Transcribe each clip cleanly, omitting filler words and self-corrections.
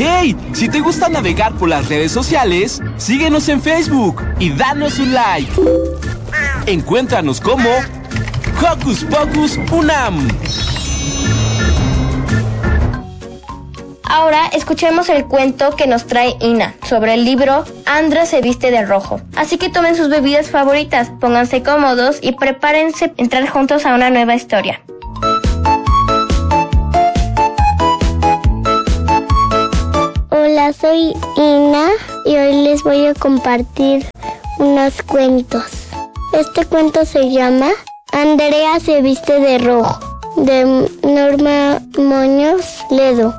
¡Hey! Si te gusta navegar por las redes sociales, síguenos en Facebook y danos un like. Encuéntranos como Hocus Pocus Unam. Ahora escuchemos el cuento que nos trae Ina sobre el libro Andra se viste de rojo. Así que tomen sus bebidas favoritas, pónganse cómodos y prepárense a entrar juntos a una nueva historia. Hola, soy Ina y hoy les voy a compartir unos cuentos. Este cuento se llama Andrea se viste de rojo, de Norma Muñoz Ledo.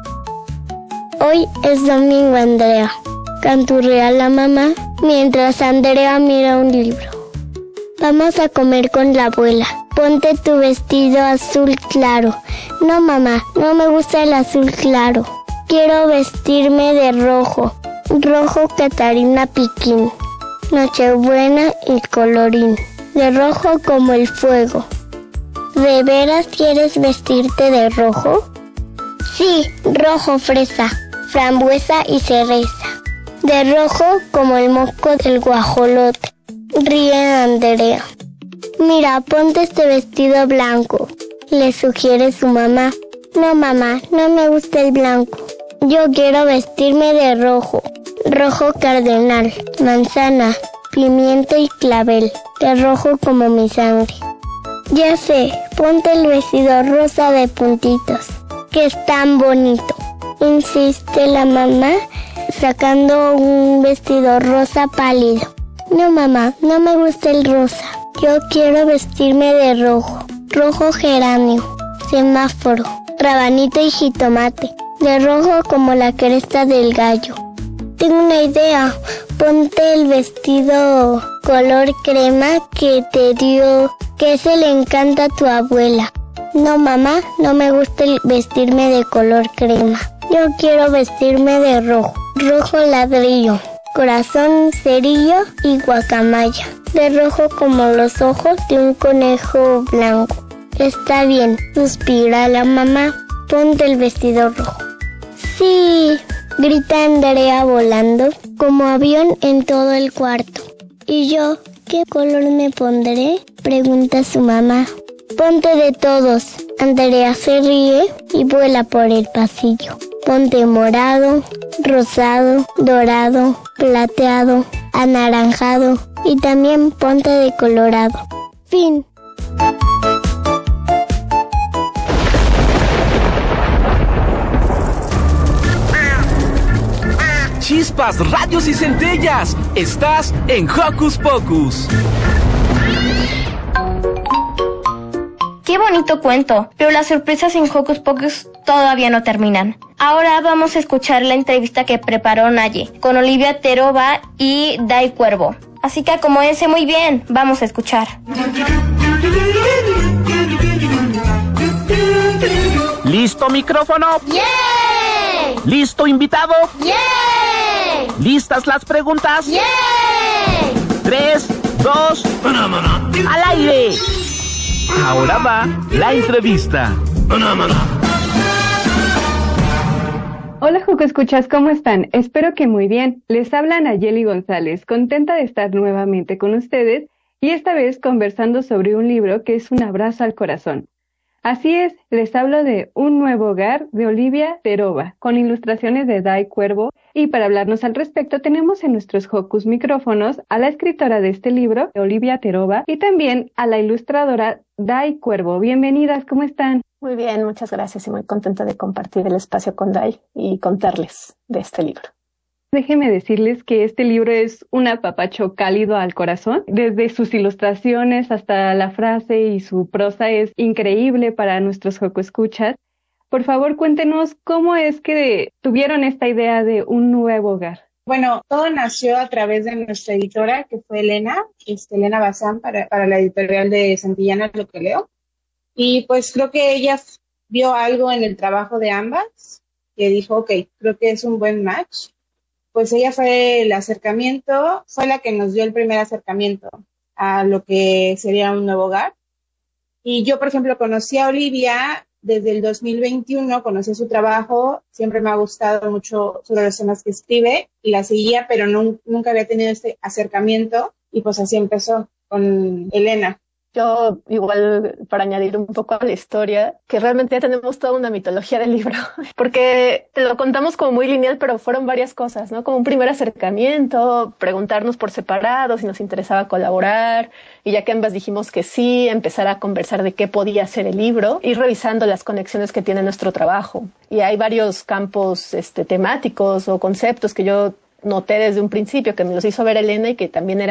Hoy es domingo, Andrea. Canturrea la mamá mientras Andrea mira un libro. Vamos a comer con la abuela. Ponte tu vestido azul claro. No, mamá, no me gusta el azul claro. Quiero vestirme de rojo. Rojo Catarina Piquín. Nochebuena y colorín. De rojo como el fuego. ¿De veras quieres vestirte de rojo? Sí, rojo fresa, frambuesa y cereza. De rojo como el moco del guajolote. Ríe Andrea. Mira, ponte este vestido blanco, le sugiere su mamá. No, mamá, no me gusta el blanco. Yo quiero vestirme de rojo. Rojo cardenal, manzana, pimienta y clavel. De rojo como mi sangre. Ya sé, ponte el vestido rosa de puntitos, que es tan bonito, insiste la mamá, sacando un vestido rosa pálido. No, mamá, no me gusta el rosa. Yo quiero vestirme de rojo. Rojo geranio, semáforo, rabanito y jitomate. De rojo como la cresta del gallo. Tengo una idea. Ponte el vestido color crema que te dio, que ese le encanta a tu abuela. No, mamá, no me gusta vestirme de color crema. Yo quiero vestirme de rojo. Rojo ladrillo, corazón, cerillo y guacamaya. De rojo como los ojos de un conejo blanco. Está bien, suspira la mamá. Ponte el vestido rojo. Sí, grita Andrea volando como avión en todo el cuarto. ¿Y yo qué color me pondré?, pregunta su mamá. Ponte de todos. Andrea se ríe y vuela por el pasillo. Ponte morado, rosado, dorado, plateado, anaranjado y también ponte de colorado. Fin. Chispas, rayos y centellas. Estás en Hocus Pocus. Qué bonito cuento, pero las sorpresas en Hocus Pocus todavía no terminan. Ahora vamos a escuchar la entrevista que preparó Naye con Olivia Terova y Dai Cuervo. Así que acomódense muy bien, vamos a escuchar. ¿Listo micrófono? ¡Yeah! ¿Listo invitado? ¡Yeah! ¿Listas las preguntas? ¡Yeah! 3, 2, ¡al aire! Ahora va la entrevista. Hola Juco Escuchas, ¿cómo están? Espero que muy bien. Les habla Nayeli González, contenta de estar nuevamente con ustedes y esta vez conversando sobre un libro que es un abrazo al corazón. Así es, les hablo de Un nuevo hogar de Olivia Terova, con ilustraciones de Dai Cuervo, y para hablarnos al respecto tenemos en nuestros Hocus micrófonos a la escritora de este libro, Olivia Terova, y también a la ilustradora Dai Cuervo. Bienvenidas, ¿cómo están? Muy bien, muchas gracias y muy contenta de compartir el espacio con Dai y contarles de este libro. Déjenme decirles que este libro es un apapacho cálido al corazón. Desde sus ilustraciones hasta la frase y su prosa es increíble para nuestros Joco Escuchas. Por favor, cuéntenos cómo es que tuvieron esta idea de un nuevo hogar. Bueno, todo nació a través de nuestra editora, que fue Elena Bazán, para la editorial de Santillana, lo que leo. Y pues creo que ella vio algo en el trabajo de ambas, que dijo, ok, creo que es un buen match. Pues ella fue el acercamiento, fue la que nos dio el primer acercamiento a lo que sería un nuevo hogar. Y yo, por ejemplo, conocí a Olivia desde el 2021 conocí su trabajo, siempre me ha gustado mucho sobre los temas que escribe y la seguía, pero nunca había tenido este acercamiento y pues así empezó con Elena. Yo igual, para añadir un poco a la historia, que realmente ya tenemos toda una mitología del libro, porque te lo contamos como muy lineal, pero fueron varias cosas, ¿no? Como un primer acercamiento, preguntarnos por separado si nos interesaba colaborar, y ya que ambas dijimos que sí, empezar a conversar de qué podía ser el libro, ir revisando las conexiones que tiene nuestro trabajo. Y hay varios campos temáticos o conceptos que yo noté desde un principio, que me los hizo ver Elena y que también